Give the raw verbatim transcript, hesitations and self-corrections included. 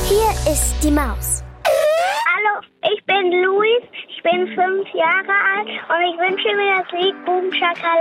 Hier ist die Maus. Hallo, ich bin Luis, ich bin fünf Jahre alt und ich wünsche mir das Lied Boom Shaka